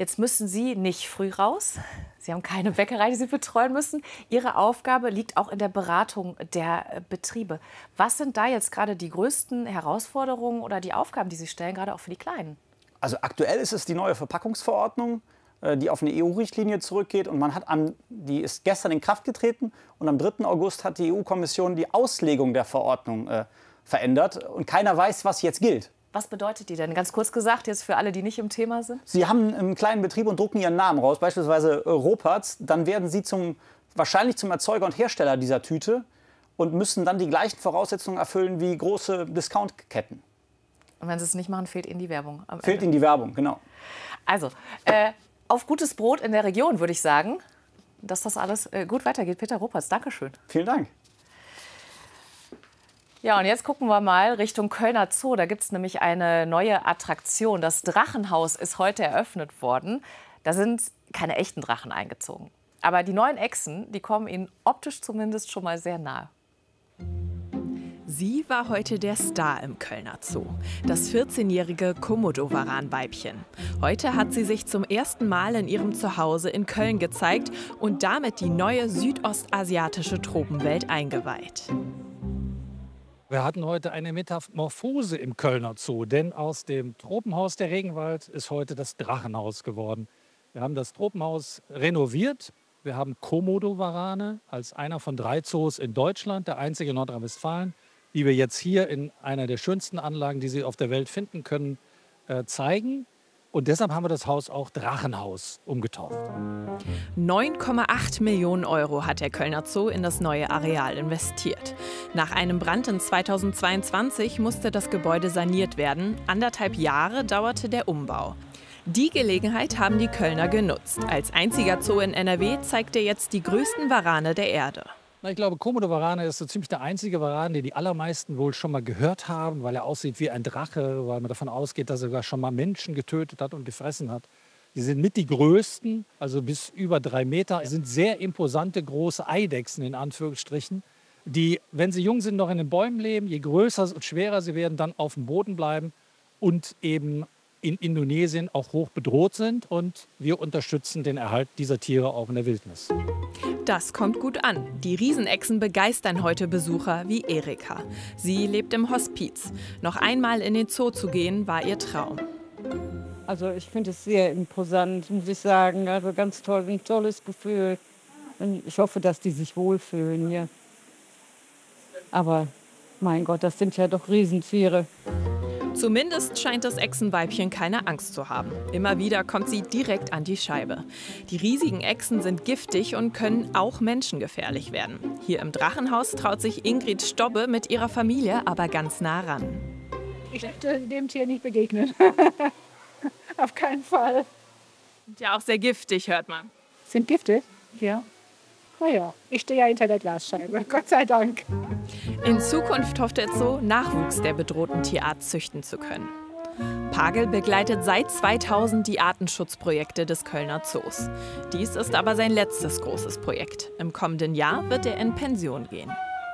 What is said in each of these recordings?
Jetzt müssen Sie nicht früh raus. Sie haben keine Bäckerei, die Sie betreuen müssen. Ihre Aufgabe liegt auch in der Beratung der Betriebe. Was sind da jetzt gerade die größten Herausforderungen oder die Aufgaben, die Sie stellen, gerade auch für die Kleinen? Also aktuell ist es die neue Verpackungsverordnung, die auf eine EU-Richtlinie zurückgeht. Und die ist gestern in Kraft getreten. Und am 3. August hat die EU-Kommission die Auslegung der Verordnung verändert. Und keiner weiß, was jetzt gilt. Was bedeutet die denn? Ganz kurz gesagt, jetzt für alle, die nicht im Thema sind. Sie haben einen kleinen Betrieb und drucken Ihren Namen raus, beispielsweise Roperts. Dann werden Sie wahrscheinlich zum Erzeuger und Hersteller dieser Tüte und müssen dann die gleichen Voraussetzungen erfüllen wie große Discountketten. Und wenn Sie es nicht machen, fehlt Ihnen die Werbung. Fehlt Ihnen die Werbung, genau. Also, auf gutes Brot in der Region, würde ich sagen, dass das alles gut weitergeht. Peter Roperts, Dankeschön. Vielen Dank. Ja, und jetzt gucken wir mal Richtung Kölner Zoo. Da gibt es nämlich eine neue Attraktion. Das Drachenhaus ist heute eröffnet worden. Da sind keine echten Drachen eingezogen. Aber die neuen Echsen, die kommen Ihnen optisch zumindest schon mal sehr nahe. Sie war heute der Star im Kölner Zoo, das 14-jährige Komodowaran-Weibchen. Heute hat sie sich zum ersten Mal in ihrem Zuhause in Köln gezeigt und damit die neue südostasiatische Tropenwelt eingeweiht. Wir hatten heute eine Metamorphose im Kölner Zoo, denn aus dem Tropenhaus der Regenwald ist heute das Drachenhaus geworden. Wir haben das Tropenhaus renoviert. Wir haben Komodowarane als einer von 3 Zoos in Deutschland, der einzige in Nordrhein-Westfalen, die wir jetzt hier in einer der schönsten Anlagen, die Sie auf der Welt finden können, zeigen. Und deshalb haben wir das Haus auch Drachenhaus umgetauft. 9,8 Millionen Euro hat der Kölner Zoo in das neue Areal investiert. Nach einem Brand in 2022 musste das Gebäude saniert werden. 1,5 Jahre dauerte der Umbau. Die Gelegenheit haben die Kölner genutzt. Als einziger Zoo in NRW zeigt er jetzt die größten Warane der Erde. Ich glaube, Komodowarane ist so ziemlich der einzige Varan, den die allermeisten wohl schon mal gehört haben, weil er aussieht wie ein Drache, weil man davon ausgeht, dass er sogar schon mal Menschen getötet hat und gefressen hat. Die sind mit die größten, also bis über 3 Meter. Das sind sehr imposante, große Eidechsen in Anführungsstrichen, die, wenn sie jung sind, noch in den Bäumen leben. Je größer und schwerer sie werden, dann auf dem Boden bleiben und eben in Indonesien auch hoch bedroht sind. Und wir unterstützen den Erhalt dieser Tiere auch in der Wildnis. Das kommt gut an. Die Riesenechsen begeistern heute Besucher wie Erika. Sie lebt im Hospiz. Noch einmal in den Zoo zu gehen, war ihr Traum. Also ich finde es sehr imposant, muss ich sagen. Also ganz toll, ein tolles Gefühl. Ich hoffe, dass die sich wohlfühlen hier. Aber mein Gott, das sind ja doch Riesentiere. Zumindest scheint das Echsenweibchen keine Angst zu haben. Immer wieder kommt sie direkt an die Scheibe. Die riesigen Echsen sind giftig und können auch menschengefährlich werden. Hier im Drachenhaus traut sich Ingrid Stobbe mit ihrer Familie aber ganz nah ran. Ich möchte dem Tier nicht begegnen. Auf keinen Fall. Sind ja auch sehr giftig, hört man. Sind giftig? Ja. Naja, ich stehe ja hinter der Glasscheibe. Gott sei Dank. In Zukunft hofft der Zoo, Nachwuchs der bedrohten Tierart züchten zu können. Pagel begleitet seit 2000 die Artenschutzprojekte des Kölner Zoos. Dies ist aber sein letztes großes Projekt. Im kommenden Jahr wird er in Pension gehen.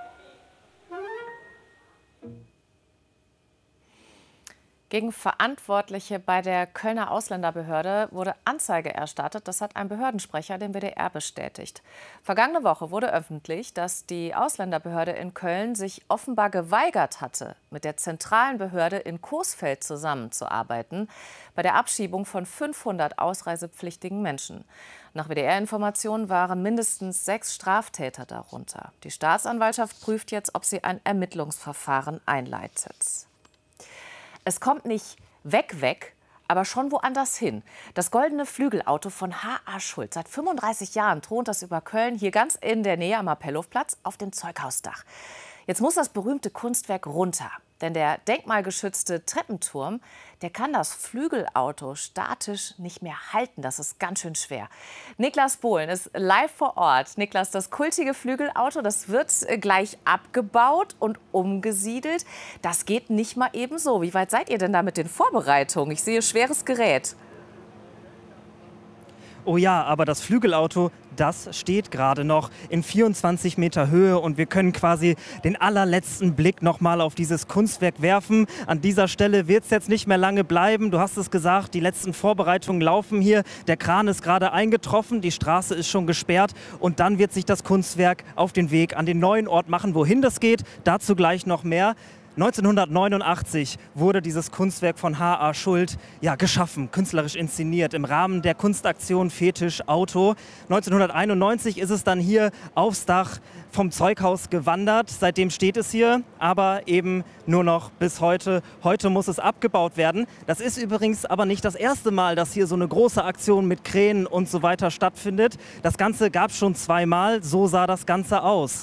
Gegen Verantwortliche bei der Kölner Ausländerbehörde wurde Anzeige erstattet. Das hat ein Behördensprecher dem WDR bestätigt. Vergangene Woche wurde öffentlich, dass die Ausländerbehörde in Köln sich offenbar geweigert hatte, mit der zentralen Behörde in Coesfeld zusammenzuarbeiten, bei der Abschiebung von 500 ausreisepflichtigen Menschen. Nach WDR-Informationen waren mindestens 6 Straftäter darunter. Die Staatsanwaltschaft prüft jetzt, ob sie ein Ermittlungsverfahren einleitet. Es kommt nicht weg, aber schon woanders hin. Das goldene Flügelauto von H.A. Schulz. Seit 35 Jahren thront das über Köln, hier ganz in der Nähe am Appellhofplatz, auf dem Zeughausdach. Jetzt muss das berühmte Kunstwerk runter. Denn der denkmalgeschützte Treppenturm, der kann das Flügelauto statisch nicht mehr halten. Das ist ganz schön schwer. Niklas Bohlen ist live vor Ort. Niklas, das kultige Flügelauto, das wird gleich abgebaut und umgesiedelt. Das geht nicht mal eben so. Wie weit seid ihr denn da mit den Vorbereitungen? Ich sehe schweres Gerät. Oh ja, aber das Flügelauto, das steht gerade noch in 24 Meter Höhe und wir können quasi den allerletzten Blick noch mal auf dieses Kunstwerk werfen. An dieser Stelle wird es jetzt nicht mehr lange bleiben. Du hast es gesagt, die letzten Vorbereitungen laufen hier. Der Kran ist gerade eingetroffen, die Straße ist schon gesperrt und dann wird sich das Kunstwerk auf den Weg an den neuen Ort machen. Wohin das geht, dazu gleich noch mehr. 1989 wurde dieses Kunstwerk von H.A. Schuld geschaffen, künstlerisch inszeniert im Rahmen der Kunstaktion Fetisch Auto. 1991 ist es dann hier aufs Dach vom Zeughaus gewandert. Seitdem steht es hier, aber eben nur noch bis heute. Heute muss es abgebaut werden. Das ist übrigens aber nicht das erste Mal, dass hier so eine große Aktion mit Kränen und so weiter stattfindet. Das Ganze gab es schon zweimal. So sah das Ganze aus.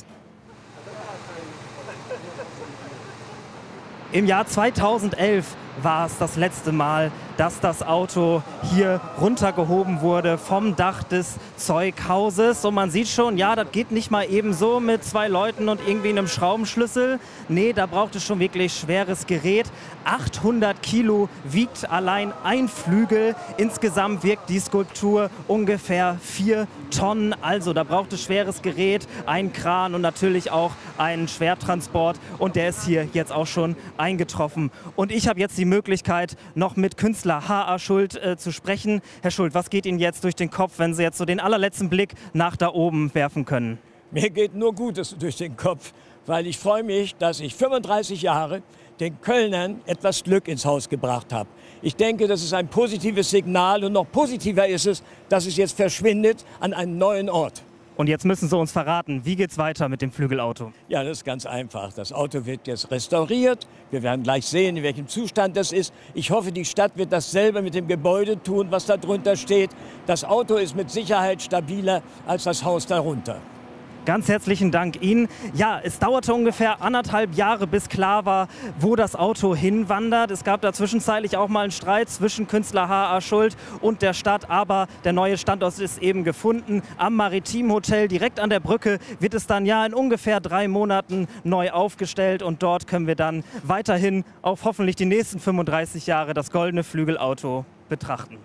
Im Jahr 2011 war es das letzte Mal, dass das Auto hier runtergehoben wurde vom Dach des Zeughauses. Und man sieht schon, ja, das geht nicht mal eben so mit 2 Leuten und irgendwie einem Schraubenschlüssel. Nee, da braucht es schon wirklich schweres Gerät. 800 Kilo wiegt allein ein Flügel. Insgesamt wiegt die Skulptur ungefähr 4 Tonnen. Also da braucht es schweres Gerät, einen Kran und natürlich auch einen Schwertransport. Und der ist hier jetzt auch schon eingetroffen. Und ich habe jetzt die Möglichkeit, noch mit Künstler H.A. Schuld zu sprechen. Herr Schuld, was geht Ihnen jetzt durch den Kopf, wenn Sie jetzt so den allerletzten Blick nach da oben werfen können? Mir geht nur Gutes durch den Kopf, weil ich freue mich, dass ich 35 Jahre den Kölnern etwas Glück ins Haus gebracht habe. Ich denke, das ist ein positives Signal und noch positiver ist es, dass es jetzt verschwindet an einem neuen Ort. Und jetzt müssen Sie uns verraten, wie geht's weiter mit dem Flügelauto? Ja, das ist ganz einfach. Das Auto wird jetzt restauriert. Wir werden gleich sehen, in welchem Zustand das ist. Ich hoffe, die Stadt wird dasselbe mit dem Gebäude tun, was da drunter steht. Das Auto ist mit Sicherheit stabiler als das Haus darunter. Ganz herzlichen Dank Ihnen. Ja, es dauerte ungefähr 1,5 Jahre, bis klar war, wo das Auto hinwandert. Es gab da zwischenzeitlich auch mal einen Streit zwischen Künstler H.A. Schuld und der Stadt. Aber der neue Standort ist eben gefunden. Am Maritim Hotel, direkt an der Brücke, wird es dann in ungefähr 3 Monaten neu aufgestellt. Und dort können wir dann weiterhin auf hoffentlich die nächsten 35 Jahre das goldene Flügelauto betrachten.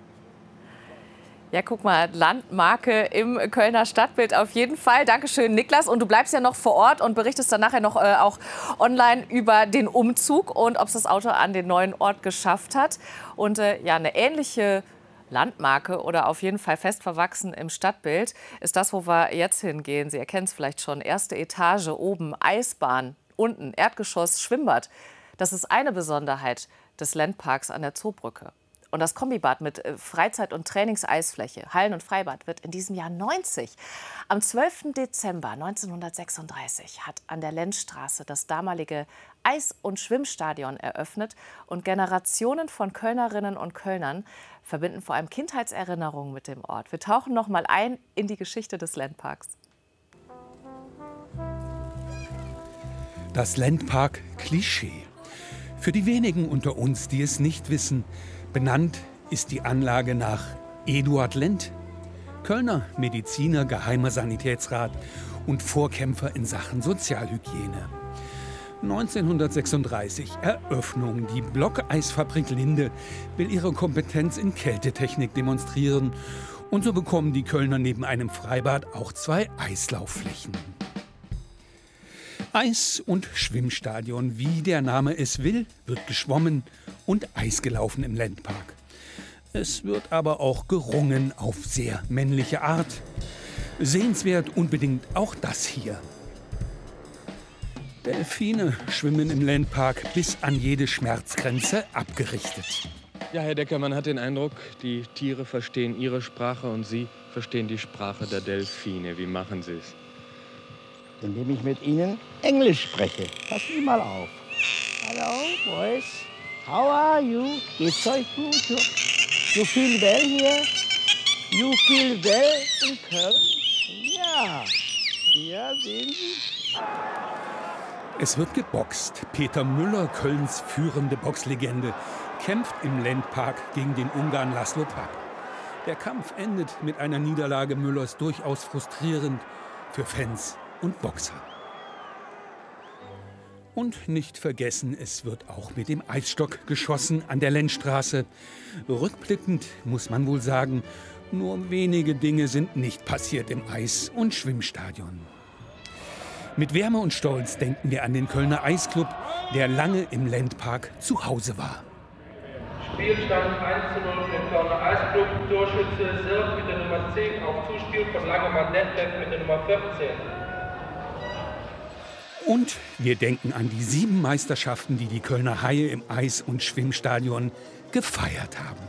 Ja, guck mal, Landmarke im Kölner Stadtbild auf jeden Fall. Dankeschön, Niklas. Und du bleibst ja noch vor Ort und berichtest dann nachher noch auch online über den Umzug und ob es das Auto an den neuen Ort geschafft hat. Und eine ähnliche Landmarke oder auf jeden Fall fest verwachsen im Stadtbild ist das, wo wir jetzt hingehen. Sie erkennen es vielleicht schon. Erste Etage, oben Eisbahn, unten Erdgeschoss, Schwimmbad. Das ist eine Besonderheit des Landparks an der Zoobrücke. Und das Kombibad mit Freizeit- und Trainingseisfläche, Hallen- und Freibad wird in diesem Jahr 90. Am 12. Dezember 1936 hat an der Lenzstraße das damalige Eis- und Schwimmstadion eröffnet. Und Generationen von Kölnerinnen und Kölnern verbinden vor allem Kindheitserinnerungen mit dem Ort. Wir tauchen noch mal ein in die Geschichte des Landparks. Das Landpark-Klischee. Für die wenigen unter uns, die es nicht wissen, benannt ist die Anlage nach Eduard Lent, Kölner Mediziner, geheimer Sanitätsrat und Vorkämpfer in Sachen Sozialhygiene. 1936 Eröffnung. Die Blockeisfabrik Linde will ihre Kompetenz in Kältetechnik demonstrieren. Und so bekommen die Kölner neben einem Freibad auch 2 Eislaufflächen. Eis- und Schwimmstadion, wie der Name es will, wird geschwommen und Eis gelaufen im Landpark. Es wird aber auch gerungen auf sehr männliche Art. Sehenswert unbedingt auch das hier. Delfine schwimmen im Landpark bis an jede Schmerzgrenze abgerichtet. Ja, Herr Decker, man hat den Eindruck, die Tiere verstehen Ihre Sprache und Sie verstehen die Sprache der Delfine. Wie machen Sie es? Indem ich mit Ihnen Englisch spreche. Passen Sie mal auf. Hallo, Boys. How are you? Geht's euch gut? You feel well here? You feel well in Köln? Ja. Ja, sehen Sie? Es wird geboxt. Peter Müller, Kölns führende Boxlegende, kämpft im Landpark gegen den Ungarn Laszlo Papp. Der Kampf endet mit einer Niederlage Müllers durchaus frustrierend für Fans und Boxer. Und nicht vergessen, es wird auch mit dem Eisstock geschossen an der Lenzstraße. Rückblickend muss man wohl sagen, Nur wenige Dinge sind nicht passiert im Eis- und Schwimmstadion. Mit Wärme und Stolz denken wir an den Kölner Eisclub, der lange im Lendpark zu Hause war. Spielstand 1:0 für den Kölner Eisclub. Torschütze Sirk mit der Nummer 10 auf Zuspiel von Langemann Detlef mit der Nummer 14. Und wir denken an die 7 Meisterschaften, die die Kölner Haie im Eis- und Schwimmstadion gefeiert haben.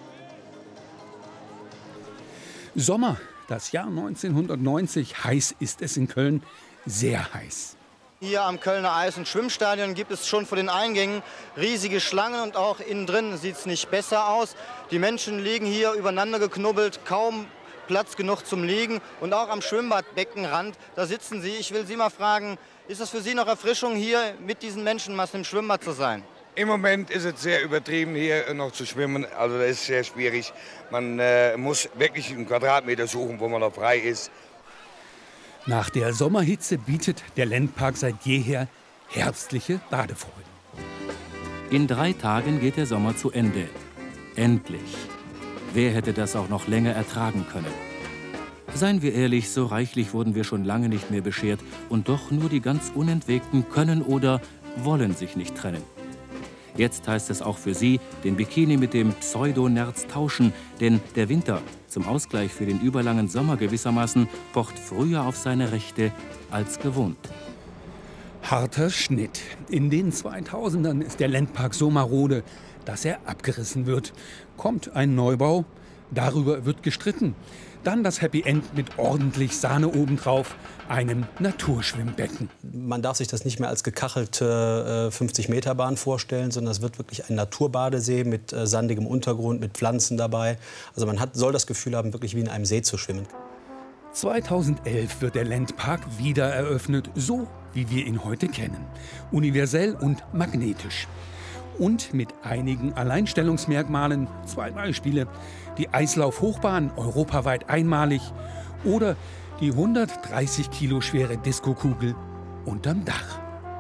Sommer, das Jahr 1990. Heiß ist es in Köln, sehr heiß. Hier am Kölner Eis- und Schwimmstadion gibt es schon vor den Eingängen riesige Schlangen und auch innen drin sieht es nicht besser aus. Die Menschen liegen hier übereinander geknubbelt, kaum Platz genug zum Liegen. Und auch am Schwimmbadbeckenrand, da sitzen Sie. Ich will Sie mal fragen, ist das für Sie noch Erfrischung, hier mit diesen Menschenmassen im Schwimmbad zu sein? Im Moment ist es sehr übertrieben, hier noch zu schwimmen. Also das ist sehr schwierig. Man muss wirklich einen Quadratmeter suchen, wo man noch frei ist. Nach der Sommerhitze bietet der Lendpark seit jeher herbstliche Badefreude. In 3 Tagen geht der Sommer zu Ende. Endlich. Wer hätte das auch noch länger ertragen können? Seien wir ehrlich, so reichlich wurden wir schon lange nicht mehr beschert. Und doch nur die ganz Unentwegten können oder wollen sich nicht trennen. Jetzt heißt es auch für Sie, den Bikini mit dem Pseudo-Nerz tauschen. Denn der Winter, zum Ausgleich für den überlangen Sommer gewissermaßen, pocht früher auf seine Rechte als gewohnt. Harter Schnitt. In den 2000ern ist der Lendpark so marode, dass er abgerissen wird. Kommt ein Neubau, darüber wird gestritten. Dann das Happy End mit ordentlich Sahne obendrauf, einem Naturschwimmbecken. Man darf sich das nicht mehr als gekachelte 50-Meter-Bahn vorstellen, sondern es wird wirklich ein Naturbadesee mit sandigem Untergrund, mit Pflanzen dabei. Also man soll das Gefühl haben, wirklich wie in einem See zu schwimmen. 2011 wird der Lendpark wieder eröffnet, so wie wir ihn heute kennen. Universell und magnetisch. Und mit einigen Alleinstellungsmerkmalen, 2 Beispiele. Die Eislauf-Hochbahn, europaweit einmalig. Oder die 130 Kilo schwere Diskokugel unterm Dach.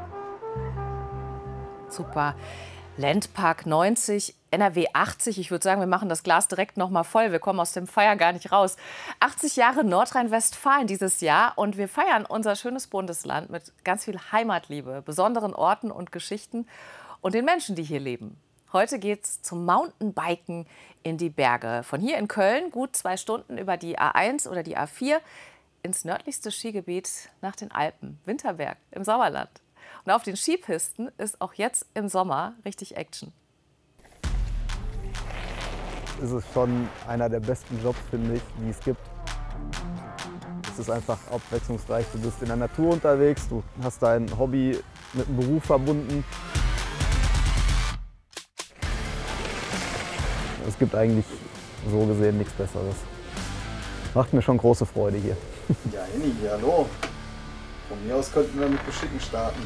Super. Lendpark 90, NRW 80. Ich würde sagen, wir machen das Glas direkt noch mal voll. Wir kommen aus dem Feier gar nicht raus. 80 Jahre Nordrhein-Westfalen dieses Jahr. Und wir feiern unser schönes Bundesland mit ganz viel Heimatliebe, besonderen Orten und Geschichten und den Menschen, die hier leben. Heute geht's zum Mountainbiken in die Berge. Von hier in Köln gut 2 Stunden über die A1 oder die A4 ins nördlichste Skigebiet nach den Alpen, Winterberg im Sauerland. Und auf den Skipisten ist auch jetzt im Sommer richtig Action. Es ist schon einer der besten Jobs, finde ich, die es gibt. Es ist einfach abwechslungsreich. Du bist in der Natur unterwegs, du hast dein Hobby mit dem Beruf verbunden. Es gibt eigentlich so gesehen nichts Besseres. Macht mir schon große Freude hier. Ja, Henny, hallo. Von mir aus könnten wir mit Geschicken starten.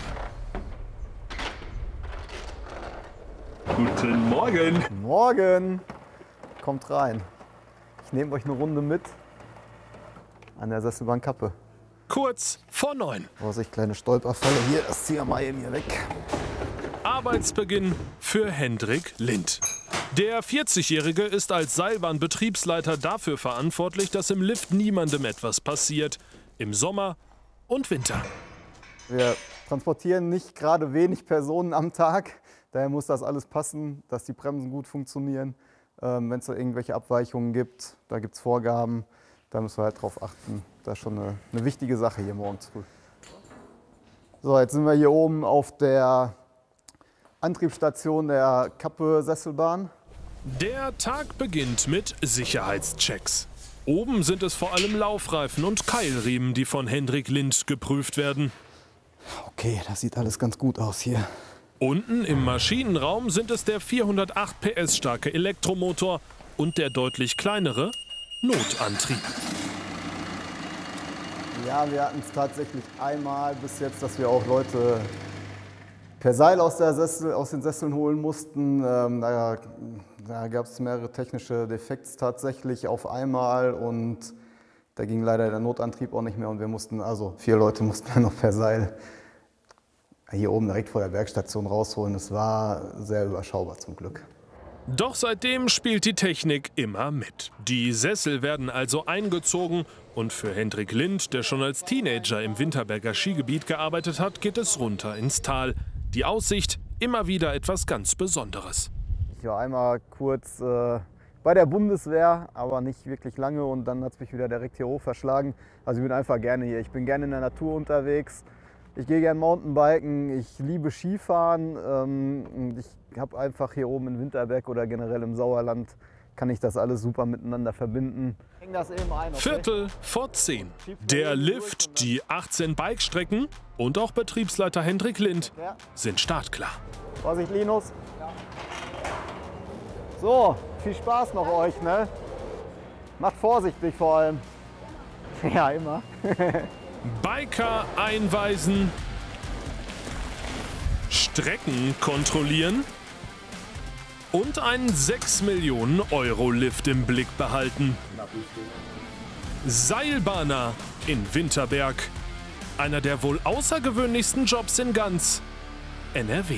Guten Morgen. Guten Morgen. Kommt rein. Ich nehme euch eine Runde mit an der Sesselbahn Kappe. Kurz vor 9. Vorsicht, kleine Stolperfalle. Hier, das ziehen wir mal eben hier weg. Arbeitsbeginn für Hendrik Lind. Der 40-Jährige ist als Seilbahnbetriebsleiter dafür verantwortlich, dass im Lift niemandem etwas passiert. Im Sommer und Winter. Wir transportieren nicht gerade wenig Personen am Tag. Daher muss das alles passen, dass die Bremsen gut funktionieren. Wenn es da irgendwelche Abweichungen gibt, da gibt es Vorgaben, da müssen wir halt drauf achten. Das ist schon eine wichtige Sache hier morgens früh. So, jetzt sind wir hier oben auf der Antriebsstation der Kappe-Sesselbahn. Der Tag beginnt mit Sicherheitschecks. Oben sind es vor allem Laufreifen und Keilriemen, die von Hendrik Lind geprüft werden. Okay, das sieht alles ganz gut aus hier. Unten im Maschinenraum sind es der 408 PS starke Elektromotor und der deutlich kleinere Notantrieb. Ja, wir hatten es tatsächlich einmal bis jetzt, dass wir auch Leute per Seil aus den Sesseln holen mussten. Da gab es mehrere technische Defekte tatsächlich auf einmal und da ging leider der Notantrieb auch nicht mehr und wir mussten, also 4 Leute mussten wir noch per Seil hier oben direkt vor der Bergstation rausholen. Das war sehr überschaubar zum Glück. Doch seitdem spielt die Technik immer mit. Die Sessel werden also eingezogen und für Hendrik Lind, der schon als Teenager im Winterberger Skigebiet gearbeitet hat, geht es runter ins Tal. Die Aussicht, immer wieder etwas ganz Besonderes. Ich war einmal kurz bei der Bundeswehr, aber nicht wirklich lange, und dann hat es mich wieder direkt hier hoch verschlagen. Also ich bin einfach gerne hier. Ich bin gerne in der Natur unterwegs. Ich gehe gerne Mountainbiken, ich liebe Skifahren. Und ich habe einfach hier oben in Winterberg oder generell im Sauerland, kann ich das alles super miteinander verbinden. Viertel vor 10. Der Lift, die 18 Bikestrecken und auch Betriebsleiter Hendrik Lind sind startklar. Vorsicht, Linus. So, viel Spaß noch euch, ne? Macht vorsichtig vor allem. Ja, immer. Biker einweisen, Strecken kontrollieren und einen 6 Millionen Euro Lift im Blick behalten. Seilbahner in Winterberg. Einer der wohl außergewöhnlichsten Jobs in ganz NRW.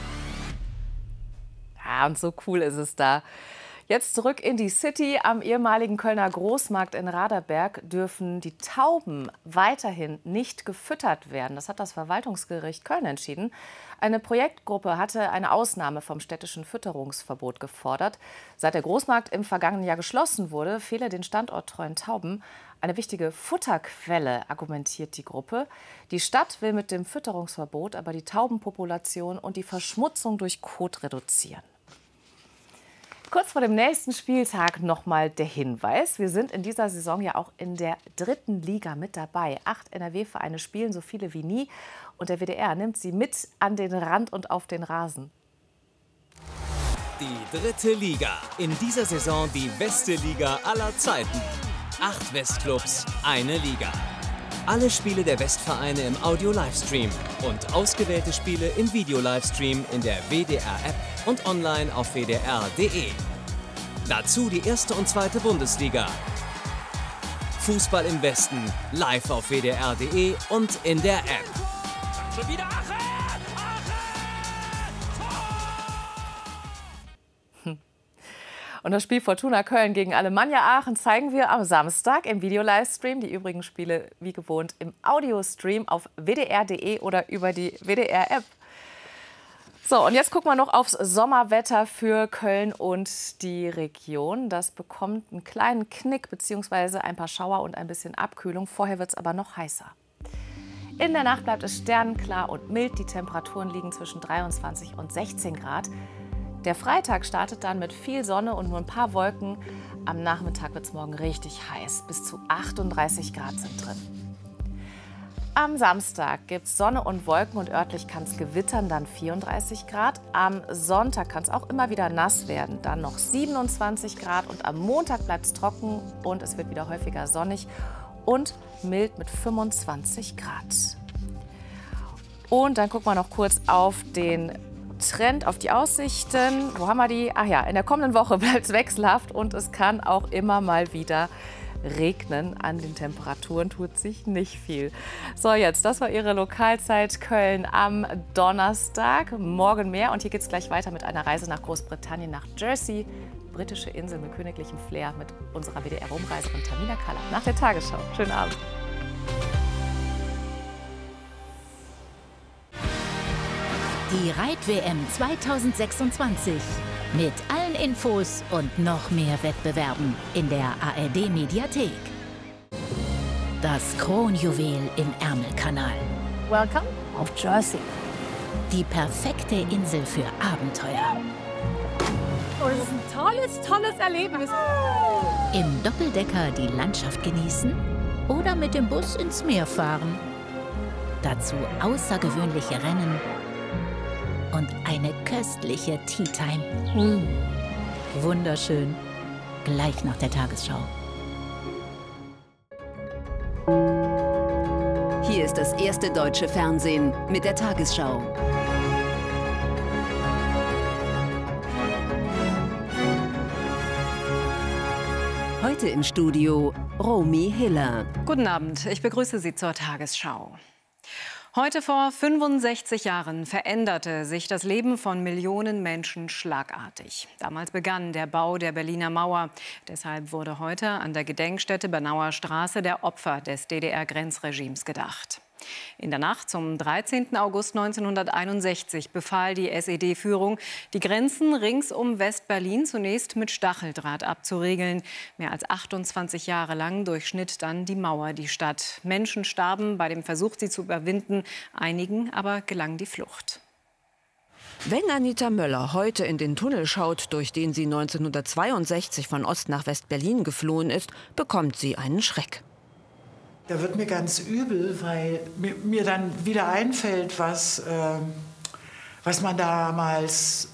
Ja, und so cool ist es da. Jetzt zurück in die City. Am ehemaligen Kölner Großmarkt in Raderberg dürfen die Tauben weiterhin nicht gefüttert werden. Das hat das Verwaltungsgericht Köln entschieden. Eine Projektgruppe hatte eine Ausnahme vom städtischen Fütterungsverbot gefordert. Seit der Großmarkt im vergangenen Jahr geschlossen wurde, fehle den standorttreuen Tauben eine wichtige Futterquelle, argumentiert die Gruppe. Die Stadt will mit dem Fütterungsverbot aber die Taubenpopulation und die Verschmutzung durch Kot reduzieren. Kurz vor dem nächsten Spieltag noch mal der Hinweis. Wir sind in dieser Saison ja auch in der 3. Liga mit dabei. 8 NRW-Vereine spielen so viele wie nie. Und der WDR nimmt sie mit an den Rand und auf den Rasen. Die 3. Liga. In dieser Saison die beste Liga aller Zeiten. 8 Westclubs, eine Liga. Alle Spiele der Westvereine im Audio-Livestream und ausgewählte Spiele im Video-Livestream in der WDR-App und online auf wdr.de. Dazu die 1. und 2. Bundesliga. Fußball im Westen, live auf wdr.de und in der App. Schon wieder Und das Spiel Fortuna Köln gegen Alemannia Aachen zeigen wir am Samstag im Video-Livestream. Die übrigen Spiele wie gewohnt im Audio-Stream auf wdr.de oder über die WDR-App. So, und jetzt gucken wir noch aufs Sommerwetter für Köln und die Region. Das bekommt einen kleinen Knick bzw. ein paar Schauer und ein bisschen Abkühlung. Vorher wird es aber noch heißer. In der Nacht bleibt es sternenklar und mild. Die Temperaturen liegen zwischen 23 und 16 Grad. Der Freitag startet dann mit viel Sonne und nur ein paar Wolken. Am Nachmittag wird es morgen richtig heiß. Bis zu 38 Grad sind drin. Am Samstag gibt es Sonne und Wolken und örtlich kann es gewittern, dann 34 Grad. Am Sonntag kann es auch immer wieder nass werden, dann noch 27 Grad. Und am Montag bleibt es trocken und es wird wieder häufiger sonnig und mild mit 25 Grad. Und dann gucken wir noch kurz auf den Trend, auf die Aussichten. Wo haben wir die? Ach ja, in der kommenden Woche bleibt es wechselhaft und es kann auch immer mal wieder regnen. An den Temperaturen tut sich nicht viel. So, jetzt, das war Ihre Lokalzeit Köln am Donnerstag. Morgen mehr und hier geht es gleich weiter mit einer Reise nach Großbritannien, nach Jersey. Britische Insel mit königlichem Flair mit unserer WDR-Rumreiserin Tamina Kalla nach der Tagesschau. Schönen Abend. Die Reit-WM 2026 mit allen Infos und noch mehr Wettbewerben in der ARD-Mediathek. Das Kronjuwel im Ärmelkanal. Welcome auf Jersey. Die perfekte Insel für Abenteuer. Oh, das ist ein tolles Erlebnis. Im Doppeldecker die Landschaft genießen oder mit dem Bus ins Meer fahren. Dazu außergewöhnliche Rennen und eine köstliche Tea Time. Wunderschön. Gleich nach der Tagesschau. Hier ist das erste deutsche Fernsehen mit der Tagesschau. Heute im Studio Romy Hiller. Guten Abend, ich begrüße Sie zur Tagesschau. Heute vor 65 Jahren veränderte sich das Leben von Millionen Menschen schlagartig. Damals begann der Bau der Berliner Mauer. Deshalb wurde heute an der Gedenkstätte Bernauer Straße der Opfer des DDR-Grenzregimes gedacht. In der Nacht zum 13. August 1961 befahl die SED-Führung, die Grenzen rings um West-Berlin zunächst mit Stacheldraht abzuriegeln. Mehr als 28 Jahre lang durchschnitt dann die Mauer die Stadt. Menschen starben bei dem Versuch, sie zu überwinden. Einigen aber gelang die Flucht. Wenn Anita Möller heute in den Tunnel schaut, durch den sie 1962 von Ost nach West-Berlin geflohen ist, bekommt sie einen Schreck. Da wird mir ganz übel, weil mir dann wieder einfällt, was man damals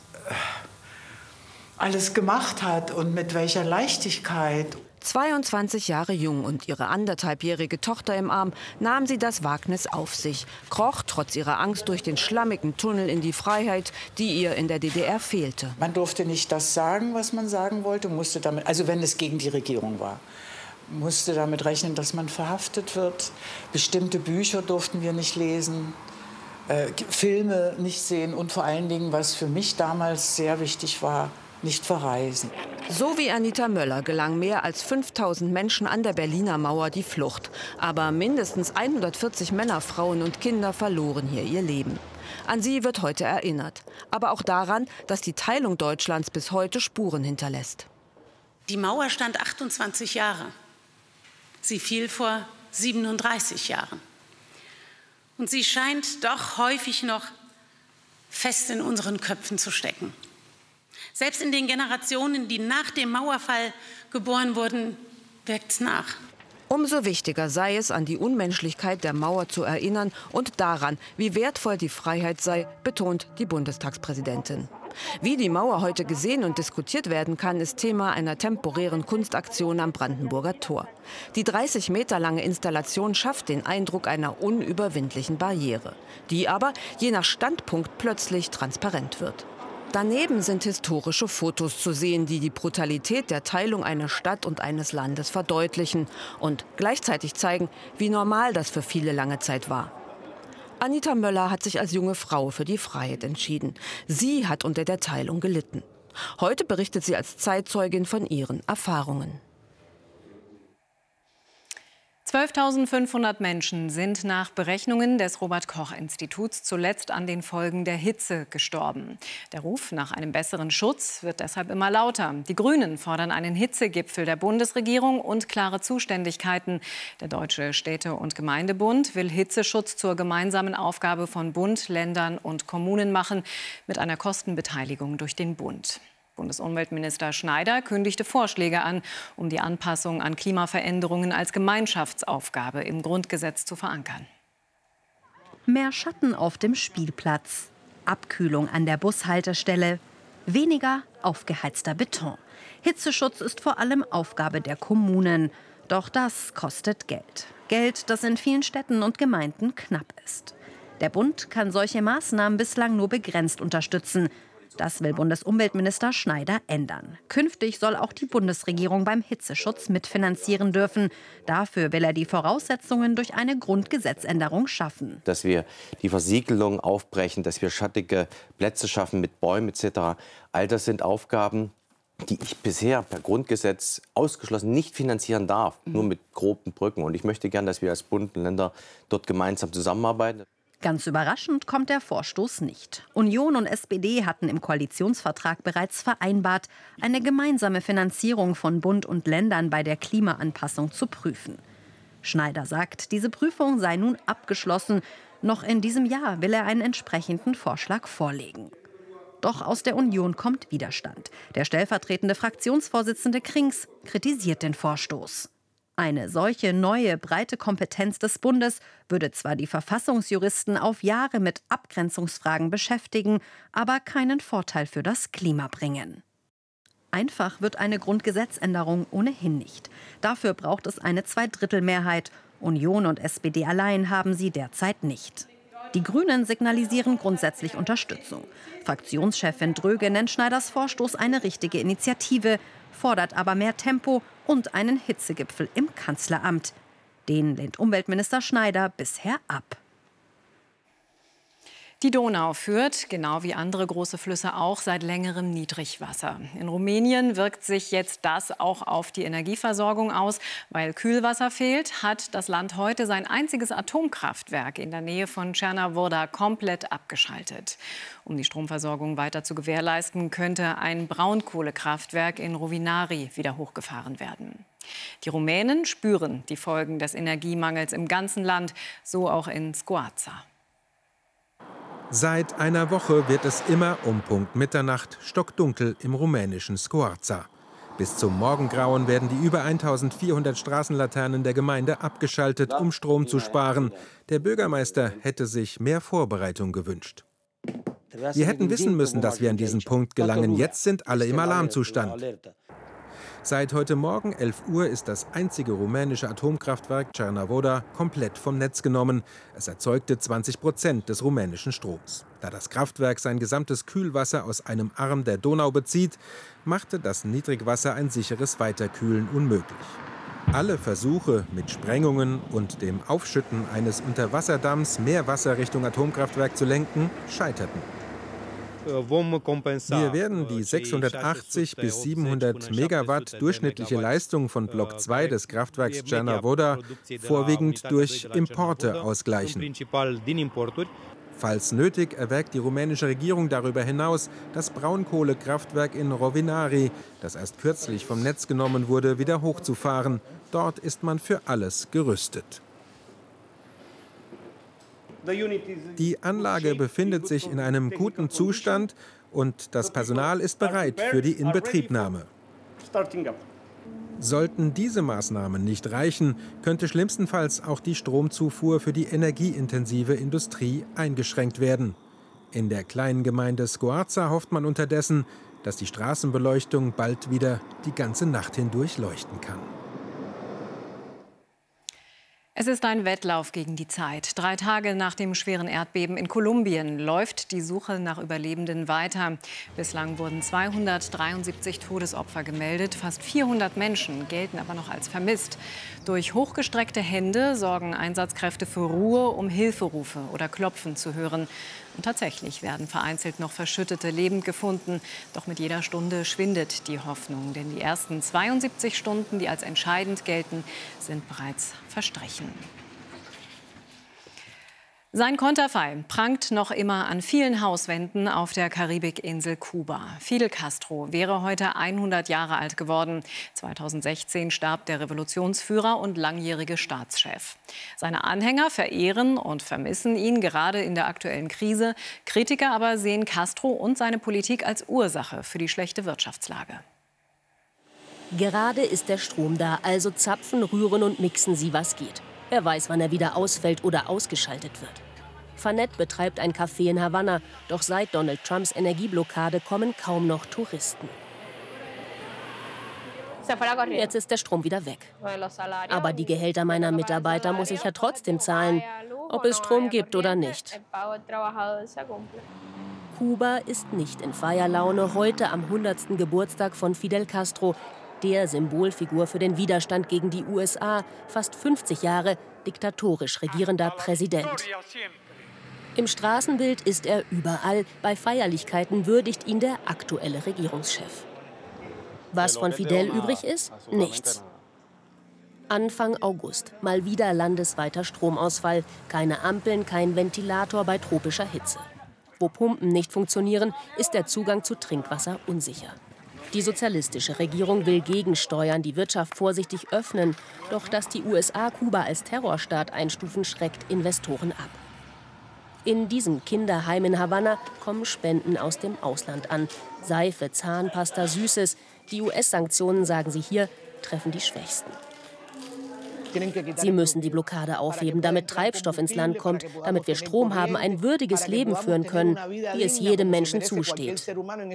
alles gemacht hat und mit welcher Leichtigkeit. 22 Jahre jung und ihre 1,5-jährige Tochter im Arm nahm sie das Wagnis auf sich, kroch trotz ihrer Angst durch den schlammigen Tunnel in die Freiheit, die ihr in der DDR fehlte. Man durfte nicht das sagen, was man sagen wollte, musste damit, also wenn es gegen die Regierung war. Musste damit rechnen, dass man verhaftet wird. Bestimmte Bücher durften wir nicht lesen, Filme nicht sehen und vor allen Dingen, was für mich damals sehr wichtig war, nicht verreisen. So wie Anita Möller gelang mehr als 5000 Menschen an der Berliner Mauer die Flucht. Aber mindestens 140 Männer, Frauen und Kinder verloren hier ihr Leben. An sie wird heute erinnert. Aber auch daran, dass die Teilung Deutschlands bis heute Spuren hinterlässt. Die Mauer stand 28 Jahre. Sie fiel vor 37 Jahren. Und sie scheint doch häufig noch fest in unseren Köpfen zu stecken. Selbst in den Generationen, die nach dem Mauerfall geboren wurden, wirkt's nach. Umso wichtiger sei es, an die Unmenschlichkeit der Mauer zu erinnern und daran, wie wertvoll die Freiheit sei, betont die Bundestagspräsidentin. Wie die Mauer heute gesehen und diskutiert werden kann, ist Thema einer temporären Kunstaktion am Brandenburger Tor. Die 30 Meter lange Installation schafft den Eindruck einer unüberwindlichen Barriere, die aber je nach Standpunkt plötzlich transparent wird. Daneben sind historische Fotos zu sehen, die die Brutalität der Teilung einer Stadt und eines Landes verdeutlichen und gleichzeitig zeigen, wie normal das für viele lange Zeit war. Anita Möller hat sich als junge Frau für die Freiheit entschieden. Sie hat unter der Teilung gelitten. Heute berichtet sie als Zeitzeugin von ihren Erfahrungen. 12.500 Menschen sind nach Berechnungen des Robert-Koch-Instituts zuletzt an den Folgen der Hitze gestorben. Der Ruf nach einem besseren Schutz wird deshalb immer lauter. Die Grünen fordern einen Hitzegipfel der Bundesregierung und klare Zuständigkeiten. Der Deutsche Städte- und Gemeindebund will Hitzeschutz zur gemeinsamen Aufgabe von Bund, Ländern und Kommunen machen, mit einer Kostenbeteiligung durch den Bund. Bundesumweltminister Schneider kündigte Vorschläge an, um die Anpassung an Klimaveränderungen als Gemeinschaftsaufgabe im Grundgesetz zu verankern. Mehr Schatten auf dem Spielplatz, Abkühlung an der Bushaltestelle, weniger aufgeheizter Beton. Hitzeschutz ist vor allem Aufgabe der Kommunen. Doch das kostet Geld. Geld, das in vielen Städten und Gemeinden knapp ist. Der Bund kann solche Maßnahmen bislang nur begrenzt unterstützen. Das will Bundesumweltminister Schneider ändern. Künftig soll auch die Bundesregierung beim Hitzeschutz mitfinanzieren dürfen. Dafür will er die Voraussetzungen durch eine Grundgesetzänderung schaffen. Dass wir die Versiegelung aufbrechen, dass wir schattige Plätze schaffen mit Bäumen etc. All das sind Aufgaben, die ich bisher per Grundgesetz ausgeschlossen nicht finanzieren darf, nur mit groben Brücken. Und ich möchte gern, dass wir als Bund und Länder dort gemeinsam zusammenarbeiten. Ganz überraschend kommt der Vorstoß nicht. Union und SPD hatten im Koalitionsvertrag bereits vereinbart, eine gemeinsame Finanzierung von Bund und Ländern bei der Klimaanpassung zu prüfen. Schneider sagt, diese Prüfung sei nun abgeschlossen. Noch in diesem Jahr will er einen entsprechenden Vorschlag vorlegen. Doch aus der Union kommt Widerstand. Der stellvertretende Fraktionsvorsitzende Krings kritisiert den Vorstoß. Eine solche neue, breite Kompetenz des Bundes würde zwar die Verfassungsjuristen auf Jahre mit Abgrenzungsfragen beschäftigen, aber keinen Vorteil für das Klima bringen. Einfach wird eine Grundgesetzänderung ohnehin nicht. Dafür braucht es eine Zweidrittelmehrheit. Union und SPD allein haben sie derzeit nicht. Die Grünen signalisieren grundsätzlich Unterstützung. Fraktionschefin Dröge nennt Schneiders Vorstoß eine richtige Initiative, fordert aber mehr Tempo und einen Hitzegipfel im Kanzleramt. Den lehnt Umweltminister Schneider bisher ab. Die Donau führt, genau wie andere große Flüsse auch, seit längerem Niedrigwasser. In Rumänien wirkt sich jetzt das auch auf die Energieversorgung aus. Weil Kühlwasser fehlt, hat das Land heute sein einziges Atomkraftwerk in der Nähe von Cernavodă komplett abgeschaltet. Um die Stromversorgung weiter zu gewährleisten, könnte ein Braunkohlekraftwerk in Rovinari wieder hochgefahren werden. Die Rumänen spüren die Folgen des Energiemangels im ganzen Land, so auch in Scoarța. Seit einer Woche wird es immer um Punkt Mitternacht stockdunkel im rumänischen Scoarța. Bis zum Morgengrauen werden die über 1400 Straßenlaternen der Gemeinde abgeschaltet, um Strom zu sparen. Der Bürgermeister hätte sich mehr Vorbereitung gewünscht. Wir hätten wissen müssen, dass wir an diesen Punkt gelangen. Jetzt sind alle im Alarmzustand. Seit heute Morgen 11 Uhr ist das einzige rumänische Atomkraftwerk Cernavodă komplett vom Netz genommen. Es erzeugte 20% des rumänischen Stroms. Da das Kraftwerk sein gesamtes Kühlwasser aus einem Arm der Donau bezieht, machte das Niedrigwasser ein sicheres Weiterkühlen unmöglich. Alle Versuche, mit Sprengungen und dem Aufschütten eines Unterwasserdamms mehr Wasser Richtung Atomkraftwerk zu lenken, scheiterten. Wir werden die 680 bis 700 Megawatt durchschnittliche Leistung von Block 2 des Kraftwerks Cernavodă vorwiegend durch Importe ausgleichen. Falls nötig, erwägt die rumänische Regierung darüber hinaus, das Braunkohlekraftwerk in Rovinari, das erst kürzlich vom Netz genommen wurde, wieder hochzufahren. Dort ist man für alles gerüstet. Die Anlage befindet sich in einem guten Zustand und das Personal ist bereit für die Inbetriebnahme. Sollten diese Maßnahmen nicht reichen, könnte schlimmstenfalls auch die Stromzufuhr für die energieintensive Industrie eingeschränkt werden. In der kleinen Gemeinde Scoarța hofft man unterdessen, dass die Straßenbeleuchtung bald wieder die ganze Nacht hindurch leuchten kann. Es ist ein Wettlauf gegen die Zeit. 3 Tage nach dem schweren Erdbeben in Kolumbien läuft die Suche nach Überlebenden weiter. Bislang wurden 273 Todesopfer gemeldet. Fast 400 Menschen gelten aber noch als vermisst. Durch hochgestreckte Hände sorgen Einsatzkräfte für Ruhe, um Hilferufe oder Klopfen zu hören. Und tatsächlich werden vereinzelt noch Verschüttete lebend gefunden. Doch mit jeder Stunde schwindet die Hoffnung. Denn die ersten 72 Stunden, die als entscheidend gelten, sind bereits verstrichen. Sein Konterfei prangt noch immer an vielen Hauswänden auf der Karibikinsel Kuba. Fidel Castro wäre heute 100 Jahre alt geworden. 2016 starb der Revolutionsführer und langjährige Staatschef. Seine Anhänger verehren und vermissen ihn gerade in der aktuellen Krise. Kritiker aber sehen Castro und seine Politik als Ursache für die schlechte Wirtschaftslage. Gerade ist der Strom da, also zapfen, rühren und mixen Sie, was geht. Wer weiß, wann er wieder ausfällt oder ausgeschaltet wird. Fanet betreibt ein Café in Havanna, doch seit Donald Trumps Energieblockade kommen kaum noch Touristen. Jetzt ist der Strom wieder weg. Aber die Gehälter meiner Mitarbeiter muss ich ja trotzdem zahlen, ob es Strom gibt oder nicht. Kuba ist nicht in Feierlaune, heute am 100. Geburtstag von Fidel Castro, der Symbolfigur für den Widerstand gegen die USA, fast 50 Jahre diktatorisch regierender Präsident. Im Straßenbild ist er überall, bei Feierlichkeiten würdigt ihn der aktuelle Regierungschef. Was von Fidel übrig ist? Nichts. Anfang August, mal wieder landesweiter Stromausfall, keine Ampeln, kein Ventilator bei tropischer Hitze. Wo Pumpen nicht funktionieren, ist der Zugang zu Trinkwasser unsicher. Die sozialistische Regierung will gegensteuern, die Wirtschaft vorsichtig öffnen. Doch dass die USA Kuba als Terrorstaat einstufen, schreckt Investoren ab. In diesem Kinderheim in Havanna kommen Spenden aus dem Ausland an. Seife, Zahnpasta, Süßes. Die US-Sanktionen, sagen sie hier, treffen die Schwächsten. Sie müssen die Blockade aufheben, damit Treibstoff ins Land kommt, damit wir Strom haben, ein würdiges Leben führen können, wie es jedem Menschen zusteht.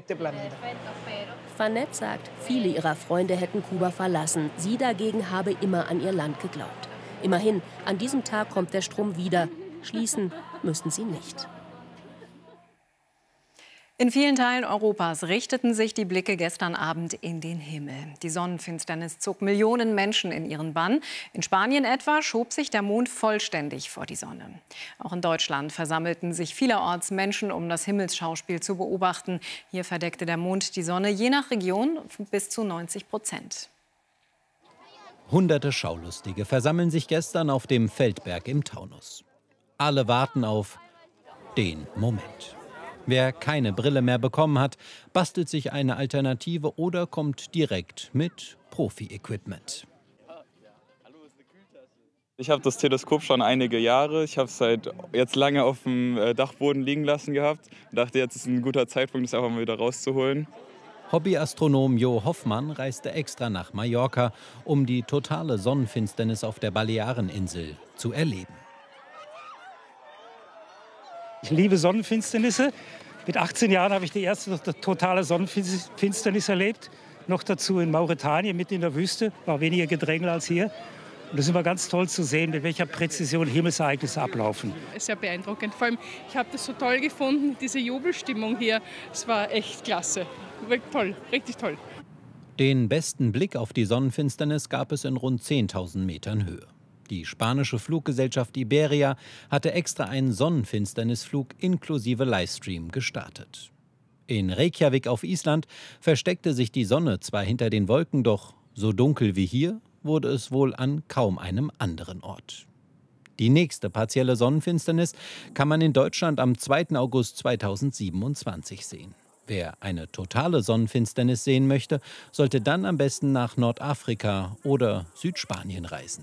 Fanet sagt, viele ihrer Freunde hätten Kuba verlassen. Sie dagegen habe immer an ihr Land geglaubt. Immerhin, an diesem Tag kommt der Strom wieder. Schließen müssen sie nicht. In vielen Teilen Europas richteten sich die Blicke gestern Abend in den Himmel. Die Sonnenfinsternis zog Millionen Menschen in ihren Bann. In Spanien etwa schob sich der Mond vollständig vor die Sonne. Auch in Deutschland versammelten sich vielerorts Menschen, um das Himmelsschauspiel zu beobachten. Hier verdeckte der Mond die Sonne je nach Region bis zu 90%. Hunderte Schaulustige versammeln sich gestern auf dem Feldberg im Taunus. Alle warten auf den Moment. Wer keine Brille mehr bekommen hat, bastelt sich eine Alternative oder kommt direkt mit Profi-Equipment. Ich habe das Teleskop schon einige Jahre. Ich habe es jetzt lange auf dem Dachboden liegen lassen gehabt. Ich dachte, jetzt ist ein guter Zeitpunkt, es einfach mal wieder rauszuholen. Hobbyastronom Jo Hoffmann reiste extra nach Mallorca, um die totale Sonnenfinsternis auf der Baleareninsel zu erleben. Ich liebe Sonnenfinsternisse. Mit 18 Jahren habe ich die erste totale Sonnenfinsternis erlebt. Noch dazu in Mauretanien, mitten in der Wüste. War weniger Gedränge als hier. Und das ist immer ganz toll zu sehen, mit welcher Präzision Himmelsereignisse ablaufen. Sehr beeindruckend. Vor allem, ich habe das so toll gefunden, diese Jubelstimmung hier. Es war echt klasse. Wirklich toll, richtig toll. Den besten Blick auf die Sonnenfinsternis gab es in rund 10.000 Metern Höhe. Die spanische Fluggesellschaft Iberia hatte extra einen Sonnenfinsternisflug inklusive Livestream gestartet. In Reykjavik auf Island versteckte sich die Sonne zwar hinter den Wolken, doch so dunkel wie hier wurde es wohl an kaum einem anderen Ort. Die nächste partielle Sonnenfinsternis kann man in Deutschland am 2. August 2027 sehen. Wer eine totale Sonnenfinsternis sehen möchte, sollte dann am besten nach Nordafrika oder Südspanien reisen.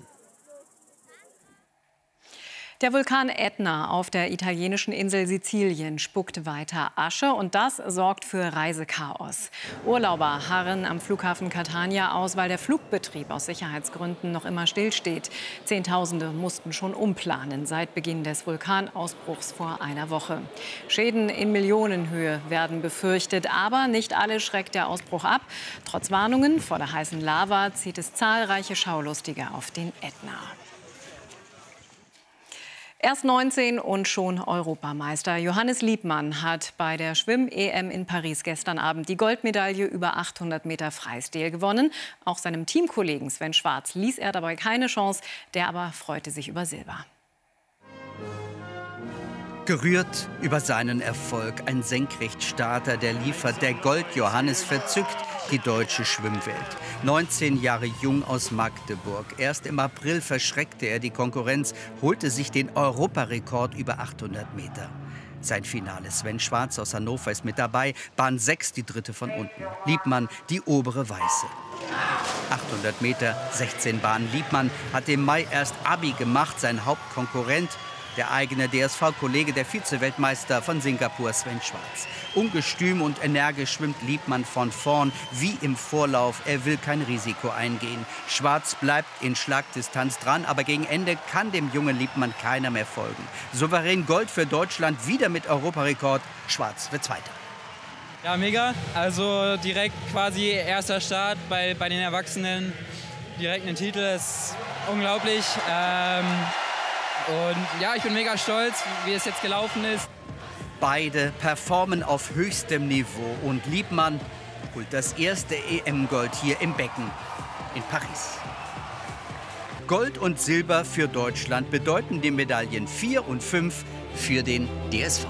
Der Vulkan Ätna auf der italienischen Insel Sizilien spuckt weiter Asche und das sorgt für Reisechaos. Urlauber harren am Flughafen Catania aus, weil der Flugbetrieb aus Sicherheitsgründen noch immer stillsteht. Zehntausende mussten schon umplanen seit Beginn des Vulkanausbruchs vor einer Woche. Schäden in Millionenhöhe werden befürchtet, aber nicht alle schreckt der Ausbruch ab. Trotz Warnungen vor der heißen Lava zieht es zahlreiche Schaulustige auf den Ätna. Erst 19 und schon Europameister. Johannes Liebmann hat bei der Schwimm-EM in Paris gestern Abend die Goldmedaille über 800 Meter Freistil gewonnen. Auch seinem Teamkollegen Sven Schwarz ließ er dabei keine Chance. Der aber freute sich über Silber. Gerührt über seinen Erfolg, ein Senkrechtstarter, der liefert, der Gold-Johannes verzückt die deutsche Schwimmwelt. 19 Jahre jung aus Magdeburg. Erst im April verschreckte er die Konkurrenz, holte sich den Europarekord über 800 Meter. Sein Finale. Sven Schwarz aus Hannover ist mit dabei. Bahn 6, die dritte von unten. Liebmann, die obere weiße. 800 Meter, 16 Bahnen. Liebmann hat im Mai erst Abi gemacht, sein Hauptkonkurrent. Der eigene DSV-Kollege, der Vize-Weltmeister von Singapur, Sven Schwarz. Ungestüm und energisch schwimmt Liebmann von vorn, wie im Vorlauf. Er will kein Risiko eingehen. Schwarz bleibt in Schlagdistanz dran, aber gegen Ende kann dem jungen Liebmann keiner mehr folgen. Souverän Gold für Deutschland, wieder mit Europarekord. Schwarz wird Zweiter. Ja, mega. Also direkt quasi erster Start bei den Erwachsenen. Direkt einen Titel, das ist unglaublich. Und ja, ich bin mega stolz, wie es jetzt gelaufen ist. Beide performen auf höchstem Niveau und Liebmann holt das erste EM-Gold hier im Becken in Paris. Gold und Silber für Deutschland bedeuten die Medaillen 4 und 5 für den DSV.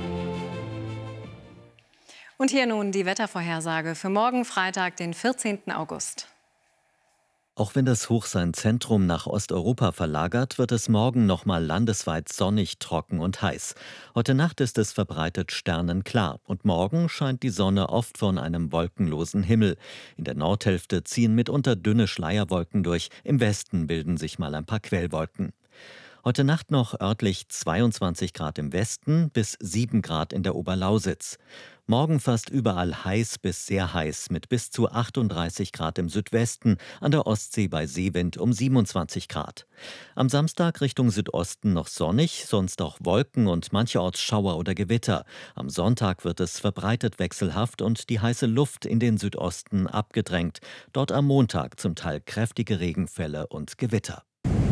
Und hier nun die Wettervorhersage für morgen Freitag, den 14. August. Auch wenn das Hoch sein Zentrum nach Osteuropa verlagert, wird es morgen noch mal landesweit sonnig, trocken und heiß. Heute Nacht ist es verbreitet sternenklar und morgen scheint die Sonne oft von einem wolkenlosen Himmel. In der Nordhälfte ziehen mitunter dünne Schleierwolken durch, im Westen bilden sich mal ein paar Quellwolken. Heute Nacht noch örtlich 22 Grad im Westen bis 7 Grad in der Oberlausitz. Morgen fast überall heiß bis sehr heiß mit bis zu 38 Grad im Südwesten, an der Ostsee bei Seewind um 27 Grad. Am Samstag Richtung Südosten noch sonnig, sonst auch Wolken und mancherorts Schauer oder Gewitter. Am Sonntag wird es verbreitet wechselhaft und die heiße Luft in den Südosten abgedrängt. Dort am Montag zum Teil kräftige Regenfälle und Gewitter.